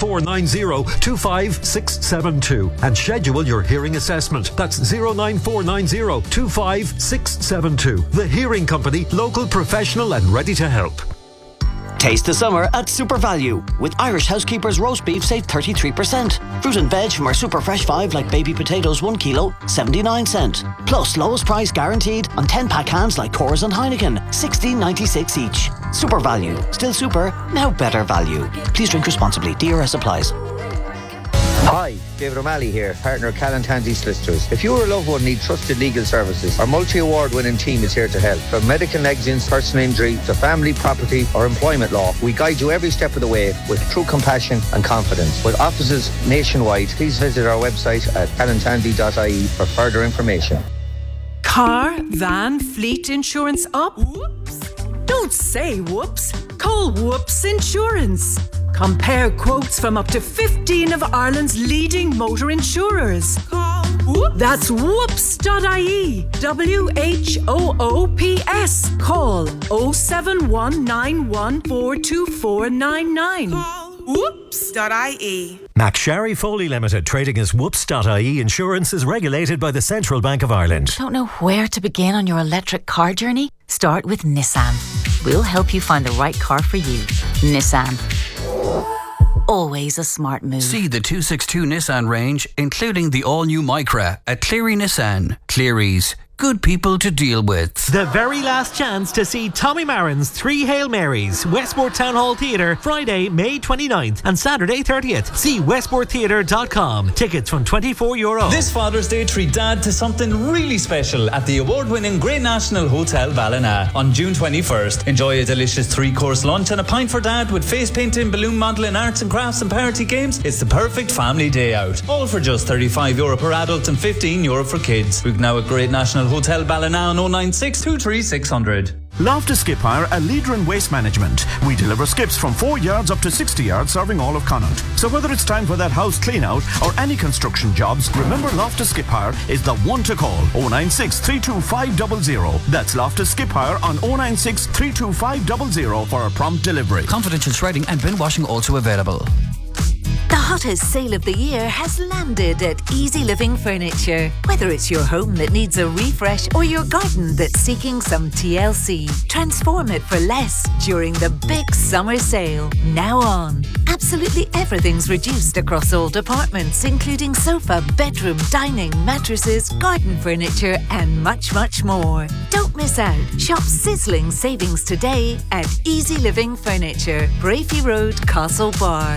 09490 25672 and schedule your hearing assessment. That's 09490 25672. The Hearing Company, local, professional and ready to help. Taste the summer at Super Value. With Irish Housekeepers roast beef, save 33%. Fruit and veg from our Super Fresh 5 like baby potatoes 1 kilo, 79 cent. Plus lowest price guaranteed on 10-pack cans like Coors and Heineken, 16.96 each. Super Value. Still super, now better value. Please drink responsibly. DRS applies. Hi, David O'Malley here, partner of Callan Tansey Solicitors. If you or a loved one need trusted legal services, our multi-award winning team is here to help. From medical negligence, personal injury, to family, property or employment law, we guide you every step of the way with true compassion and confidence. With offices nationwide, please visit our website at callantansey.ie for further information. Car, van, fleet insurance up? Whoops. Don't say whoops. Call Whoops Insurance. Compare quotes from up to 15 of Ireland's leading motor insurers. Call Whoops. That's whoops.ie. WHOOPS. Call 07191424499. Call whoops.ie. McSharry Foley Limited, trading as whoops.ie Insurance, is regulated by the Central Bank of Ireland. Don't know where to begin on your electric car journey? Start with Nissan. We'll help you find the right car for you. Nissan. Always a smart move. See the 262 Nissan range, including the all-new Micra at Cleary Nissan. Cleary's. Good people to deal with. The very last chance to see Tommy Marin's 3 Hail Marys, Westport Town Hall Theatre, Friday, May 29th and Saturday 30th. See westporttheatre.com. Tickets from €24. This Father's Day, treat Dad to something really special at the award-winning Great National Hotel Ballina on June 21st. Enjoy a delicious 3-course lunch and a pint for Dad with face painting, balloon modelling, arts and crafts and party games. It's the perfect family day out. All for just €35 per adult and €15 for kids. Book now at Great National Hotel Ballina on 096 23600. Loftus Skip Hire, a leader in waste management. We deliver skips from 4 yards up to 60 yards, serving all of Connaught. So whether it's time for that house clean out or any construction jobs, remember Loftus Skip Hire is the one to call. 096 325 That's Loftus Skip Hire on 096 325 for a prompt delivery. Confidential shredding and bin washing also available. The hottest sale of the year has landed at Easy Living Furniture. Whether it's your home that needs a refresh or your garden that's seeking some TLC, transform it for less during the big summer sale. Now on. Absolutely everything's reduced across all departments, including sofa, bedroom, dining, mattresses, garden furniture and much, much more. Don't miss out. Shop sizzling savings today at Easy Living Furniture, Brafey Road, Castlebar.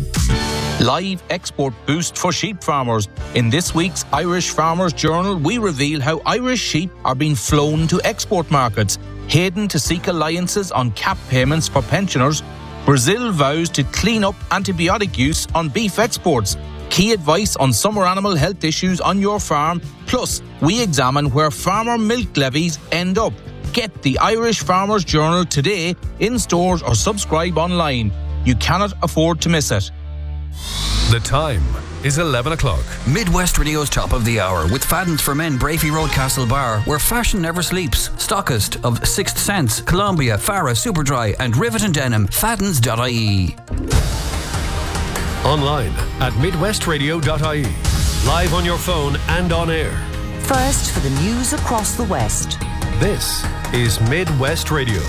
Live export boost for sheep farmers. In this week's Irish Farmers Journal, we reveal how Irish sheep are being flown to export markets. Hayden to seek alliances on cap payments for pensioners. Brazil vows to clean up antibiotic use on beef exports. Key advice on summer animal health issues on your farm. Plus, we examine where farmer milk levies end up. Get the Irish Farmers Journal today in stores or subscribe online. You cannot afford to miss it. The time is 11 o'clock. Midwest Radio's top of the hour with Faddens for Men, Brafey Road, Castlebar, where fashion never sleeps. Stockist of Sixth Sense, Columbia, Farah, Superdry and Rivet and Denim. Faddens.ie. Online at midwestradio.ie. Live on your phone and on air. First for the news across the West. This is Midwest Radio.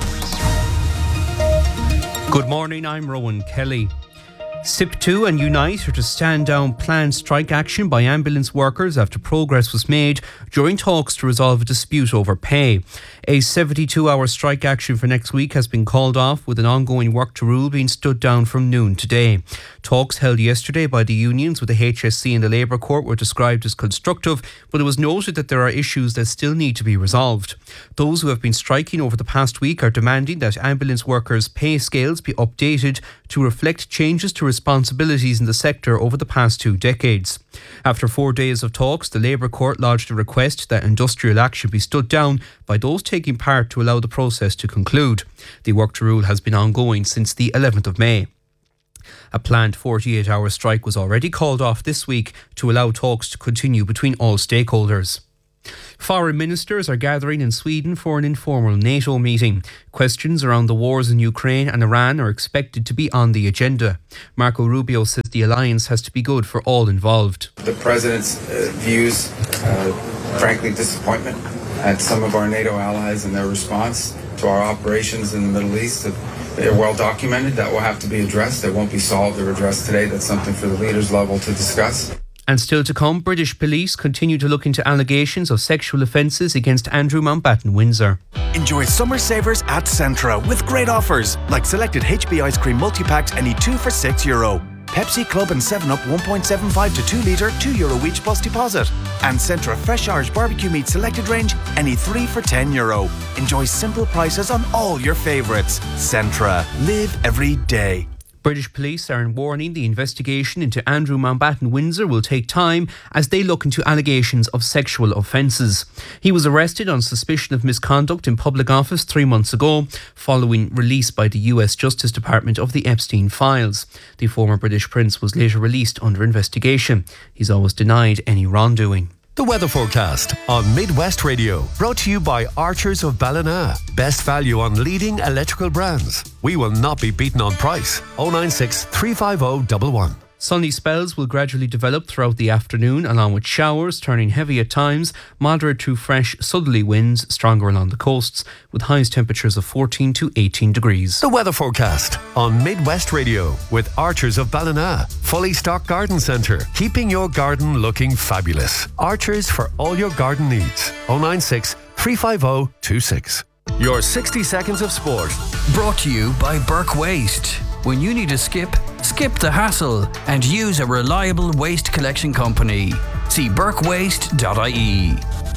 Good morning, I'm Rowan Kelly. SIP2 and Unite are to stand down planned strike action by ambulance workers after progress was made during talks to resolve a dispute over pay. A 72-hour strike action for next week has been called off, with an ongoing work to rule being stood down from noon today. Talks held yesterday by the unions with the HSC and the Labour Court were described as constructive, but it was noted that there are issues that still need to be resolved. Those who have been striking over the past week are demanding that ambulance workers' pay scales be updated to reflect changes to responsibilities in the sector over the past 2 decades. After 4 days of talks, the Labour Court lodged a request that industrial action be stood down by those taking part to allow the process to conclude. The work to rule has been ongoing since the 11th of May. A planned 48-hour strike was already called off this week to allow talks to continue between all stakeholders. Foreign ministers are gathering in Sweden for an informal NATO meeting. Questions around the wars in Ukraine and Iran are expected to be on the agenda. Marco Rubio says the alliance has to be good for all involved. The President's views, frankly, disappointment at some of our NATO allies and their response to our operations in the Middle East. They're well documented. That will have to be addressed. It won't be solved or addressed today. That's something for the leaders level to discuss. And still to come, British police continue to look into allegations of sexual offences against Andrew Mountbatten Windsor. Enjoy summer savers at Centra with great offers like selected HB ice cream multi-packs, any 2 for €6. Pepsi, Club and 7up 1.75 to 2 litre, €2 each plus deposit. And Centra Fresh Irish Barbecue Meat selected range, any 3 for €10. Enjoy simple prices on all your favourites. Centra. Live every day. British police are warning the investigation into Andrew Mountbatten Windsor will take time as they look into allegations of sexual offences. He was arrested on suspicion of misconduct in public office 3 months ago, following release by the US Justice Department of the Epstein files. The former British prince was later released under investigation. He's always denied any wrongdoing. The weather forecast on Midwest Radio, brought to you by Archers of Ballina. Best value on leading electrical brands. We will not be beaten on price. 096 350 11. Sunny spells will gradually develop throughout the afternoon, along with showers turning heavy at times, moderate to fresh southerly winds stronger along the coasts, with highest temperatures of 14 to 18 degrees. The weather forecast on Midwest Radio with Archers of Ballina. Fully stocked garden centre, keeping your garden looking fabulous. Archers for all your garden needs. 096 350 26. Your 60 seconds of sport. Brought to you by Burke Waste. When you need a skip the hassle and use a reliable waste collection company. See burkewaste.ie.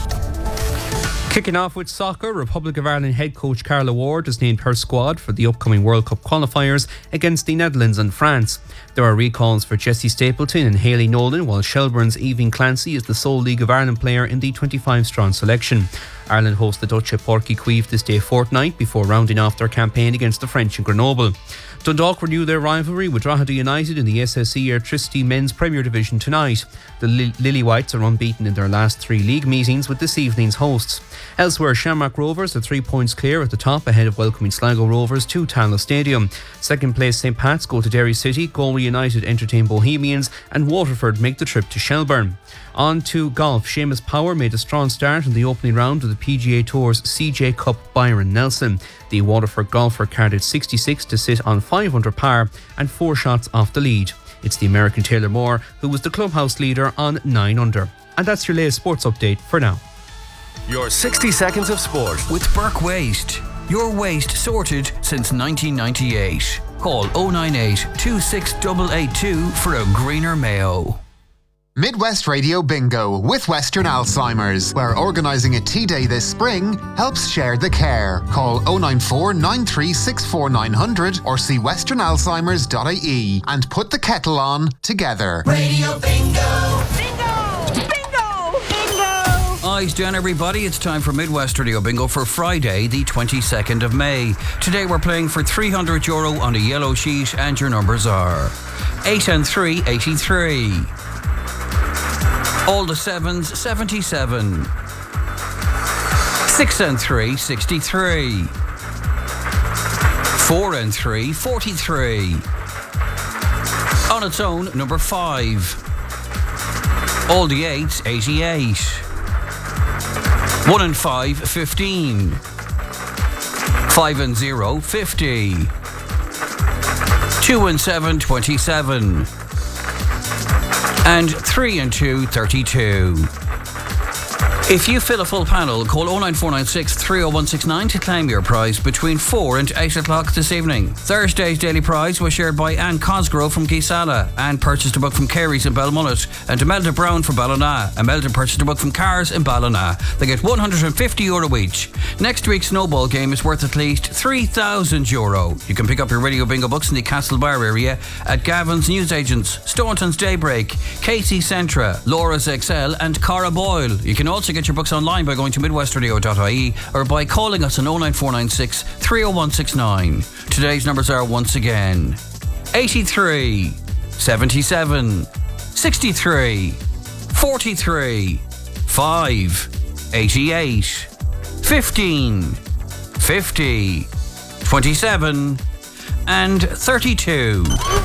Kicking off with soccer, Republic of Ireland head coach Carla Ward has named her squad for the upcoming World Cup qualifiers against the Netherlands and France. There are recalls for Jessie Stapleton and Hayley Nolan, while Shelbourne's Evie Clancy is the sole League of Ireland player in the 25-strong selection. Ireland host the Dutch at Porky Cueve this day fortnight before rounding off their campaign against the French in Grenoble. Dundalk renew their rivalry with Drogheda United in the SSE Airtricity Men's Premier Division tonight. The Lily Whites are unbeaten in their last 3 league meetings with this evening's hosts. Elsewhere, Shamrock Rovers are 3 points clear at the top ahead of welcoming Sligo Rovers to Tallaght Stadium. Second place St Pat's go to Derry City, Galway United entertain Bohemians, and Waterford make the trip to Shelbourne. On to golf. Seamus Power made a strong start in the opening round of the PGA Tour's CJ Cup Byron Nelson. The Waterford golfer carded 66 to sit on 5 under par and 4 shots off the lead. It's the American Taylor Moore who was the clubhouse leader on 9 under. And that's your latest sports update for now. Your 60 seconds of sport with Burke Waste. Your waste sorted since 1998. Call 098 26882 for a greener Mayo. Midwest Radio Bingo with Western Alzheimer's, where organising a tea day this spring helps share the care. Call 094 9364 900 or see westernalzheimers.ie and put the kettle on together. Radio Bingo! Bingo! Bingo! Bingo! Eyes down, everybody. It's time for Midwest Radio Bingo for Friday, the 22nd of May. Today we're playing for €300 on a yellow sheet, and your numbers are 8 and 3, 83. All the 7s, 77. 6 and 3, 63. 4 and 3, 43. On its own, number 5. All the 8s, 88. 1 and 5, 15. 5 and 0, 50. 2 and 7, 27. And 3 and 2, 32. If you fill a full panel, call 09496 30169 to claim your prize between 4 and 8 o'clock this evening. Thursday's daily prize was shared by Anne Cosgrove from Geesala. Anne purchased a book from Carey's in Belmullet, and Imelda Brown from Ballina. Imelda purchased a book from Cars in Ballina. They get €150 each. Next week's snowball game is worth at least €3,000. You can pick up your Radio Bingo books in the Castlebar area at Gavin's Newsagents, Staunton's Daybreak, Casey Centra, Laura's XL and Cara Boyle. You can also get your books online by going to midwestradio.ie or by calling us on 09496 30169. Today's numbers are once again 83, 77, 63, 43, 5, 88, 15, 50, 27 and 32.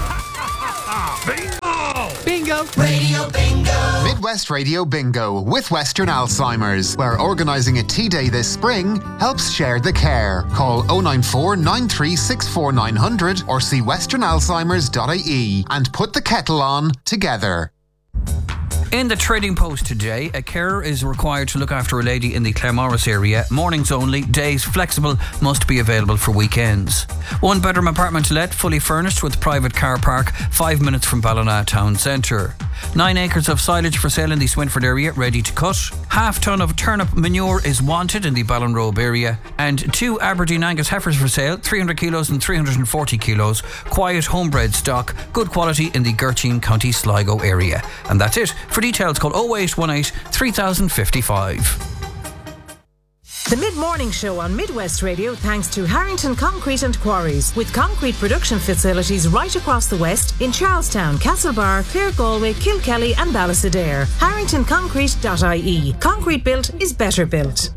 Bingo! Radio Bingo! Midwest Radio Bingo with Western Alzheimer's, where organising a tea day this spring helps share the care. Call 094 9364 900 or see westernalzheimers.ie and put the kettle on together. In the Trading Post today, a carer is required to look after a lady in the Claremorris area. Mornings only, days flexible, must be available for weekends. One bedroom apartment to let, fully furnished with private car park, 5 minutes from Ballina Town Centre. 9 acres of silage for sale in the Swinford area, ready to cut. Half tonne of turnip manure is wanted in the Ballinrobe area. And 2 Aberdeen Angus heifers for sale, 300 kilos and 340 kilos. Quiet homebred stock, good quality in the Gertine County Sligo area. And that's it. For details, call 0818 3055. The Mid-Morning Show on Midwest Radio thanks to Harrington Concrete and Quarries, with concrete production facilities right across the West in Charlestown, Castlebar, Clare Galway, Kilkelly and Ballisadair. HarringtonConcrete.ie. Concrete built is better built.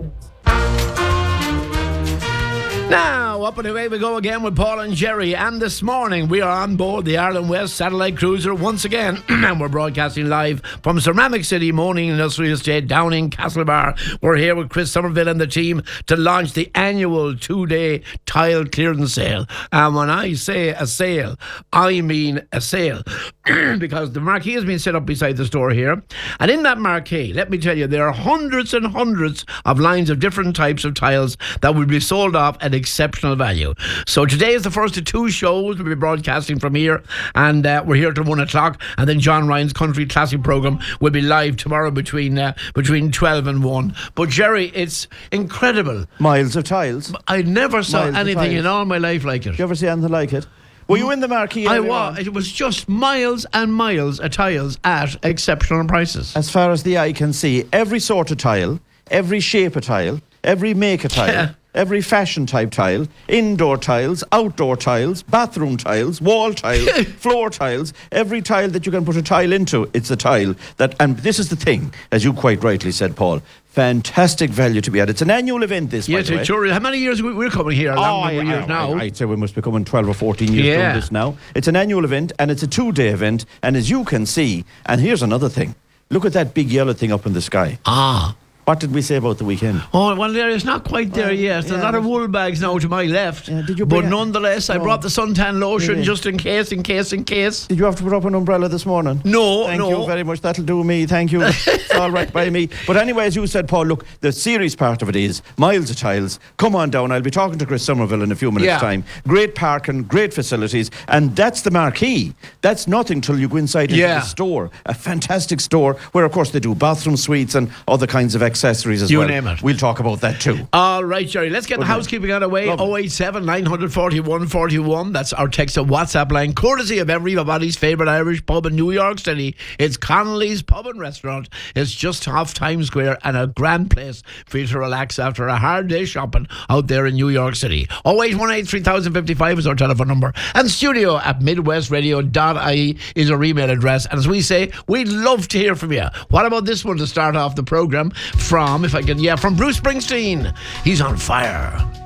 Now, up and away we go again with Paul and Jerry, and this morning we are on board the Ireland West Satellite Cruiser once again, and we're broadcasting live from Ceramic City Moaning Industrial Estate down in Castlebar. We're here with Chris Somerville and the team to launch the annual 2-day tile clearance sale. And when I say a sale, I mean a sale, because the marquee has been set up beside the store here, and in that marquee, let me tell you, there are hundreds and hundreds of lines of different types of tiles that will be sold off at exceptional value. So today is the first of 2 shows we'll be broadcasting from here, and we're here till 1 o'clock, and then John Ryan's Country Classic programme will be live tomorrow between 12 and 1. But Jerry, it's incredible. Miles of tiles. I never saw anything in all my life like it. Did you ever see anything like it? Were you in the marquee? I was. It was just miles and miles of tiles at exceptional prices. As far as the eye can see, every sort of tile, every shape of tile, every make of tile, every fashion type tile, indoor tiles, outdoor tiles, bathroom tiles, wall tiles, floor tiles, every tile that you can put a tile into, it's a tile that, and this is the thing, as you quite rightly said, Paul, fantastic value to be had. It's an annual event, this, by the way. Sure. How many years we're coming here? Years now. I'd say we must be coming 12 or 14 years doing this now. It's an annual event, and it's a 2-day event, and as you can see, and here's another thing, look at that big yellow thing up in the sky. What did we say about the weekend? Oh, well, it's not quite there yet. There's a lot of wool bags now to my left. But nonetheless, I brought the suntan lotion just in case. Did you have to put up an umbrella this morning? No, Thank you very much. That'll do me. Thank you. It's all right by me. But anyway, as you said, Paul, look, the serious part of it is miles of tiles. Come on down. I'll be talking to Chris Somerville in a few minutes' time. Great parking, great facilities. And that's the marquee. That's nothing till you go inside into the store. A fantastic store where, of course, they do bathroom suites and other kinds of accessories as well. You name it. We'll talk about that too. All right, Jerry. Let's get the housekeeping out of the way. 087 941 41. That's our text and WhatsApp line, courtesy of everybody's favourite Irish pub in New York City. It's Connolly's Pub and Restaurant. It's just off Times Square and a grand place for you to relax after a hard day shopping out there in New York City. 0818 3055 is our telephone number. And studio at midwestradio.ie is our email address. And as we say, we'd love to hear from you. What about this one to start off the programme? From Bruce Springsteen. He's on fire.